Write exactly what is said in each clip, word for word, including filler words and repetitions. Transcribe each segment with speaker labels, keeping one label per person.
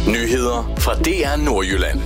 Speaker 1: Nyheder fra D R Nordjylland.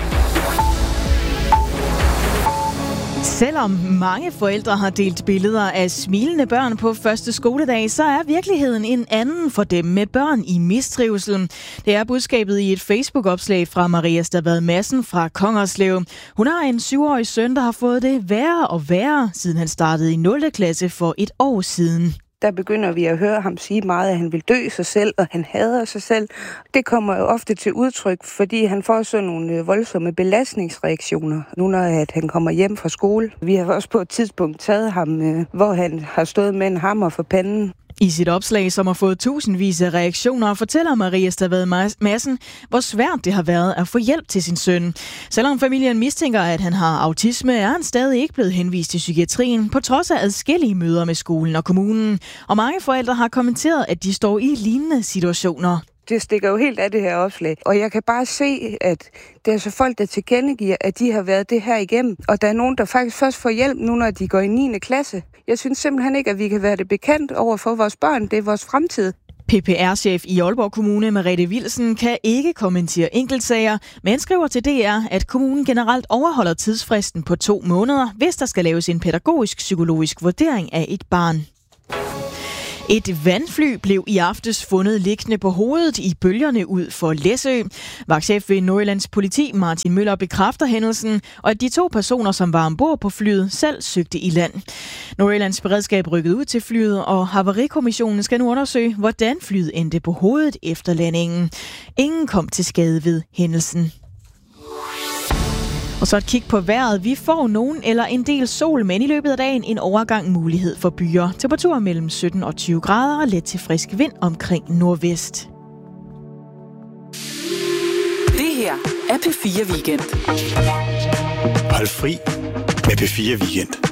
Speaker 2: Selvom mange forældre har delt billeder af smilende børn på første skoledag, så er virkeligheden en anden for dem med børn i mistrivsel. Det er budskabet i et Facebook-opslag fra Maria Stavad Madsen fra Kongerslev. Hun har en syvårig søn, der har fået det værre og værre, siden han startede i nul klasse for et år siden.
Speaker 3: Der begynder vi at høre ham sige meget, at han vil dø sig selv, og han hader sig selv. Det kommer jo ofte til udtryk, fordi han får sådan nogle voldsomme belastningsreaktioner, nu når han kommer hjem fra skole. Vi har også på et tidspunkt taget ham, hvor han har stået med en hammer for panden.
Speaker 2: I sit opslag, som har fået tusindvis af reaktioner, fortæller Maria Stavad Madsen, hvor svært det har været at få hjælp til sin søn. Selvom familien mistænker, at han har autisme, er han stadig ikke blevet henvist til psykiatrien, på trods af adskillige møder med skolen og kommunen. Og mange forældre har kommenteret, at de står i lignende situationer.
Speaker 3: Det stikker jo helt af det her opslag. Og jeg kan bare se, at det er så folk, der tilkendegiver, at de har været det her igennem. Og der er nogen, der faktisk først får hjælp nu, når de går i niende klasse. Jeg synes simpelthen ikke, at vi kan være det bekendt over for vores børn. Det er vores fremtid.
Speaker 2: P P R-chef i Aalborg Kommune, Merete Wilson, kan ikke kommentere enkeltsager, men skriver til D R, at kommunen generelt overholder tidsfristen på to måneder, hvis der skal laves en pædagogisk-psykologisk vurdering af et barn. Et vandfly blev i aftes fundet liggende på hovedet i bølgerne ud for Læsø. Vagtchef ved Nordjyllands politi, Martin Møller, bekræfter hændelsen, og at de to personer, som var ombord på flyet, selv søgte i land. Nordjyllands beredskab rykkede ud til flyet, og Havarikommissionen skal nu undersøge, hvordan flyet endte på hovedet efter landingen. Ingen kom til skade ved hændelsen. Og så et kig på vejret. Vi får nogen eller en del sol, men i løbet af dagen en overgang mulighed for byer. Temperaturer mellem sytten og tyve grader og let til frisk vind omkring nordvest.
Speaker 4: Det her er P fire Weekend.
Speaker 5: Hold fri med P fire Weekend.